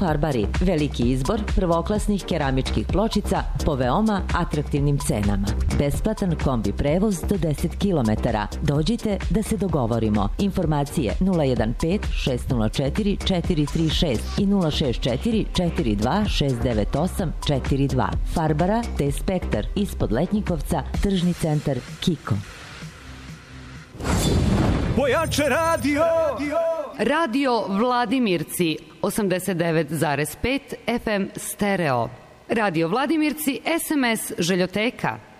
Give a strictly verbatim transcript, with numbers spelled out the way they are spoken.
Farbari, veliki izbor prvoklasnih keramičkih pločica po veoma atraktivnim cenama. Besplatan kombi prevoz do deset kilometara. Dođite da se dogovorimo. Informacije nula jedan pet šest nula četiri četiri tri šest i nula šest četiri četiri dva šest devet osam četiri dva. Farbara te Spektar ispod Letnjikovca, tržni centar Kiko. Pojače radio! Radio Vladimirci, osamdeset devet zarez pet F M stereo. Radio Vladimirci, S M S Željoteka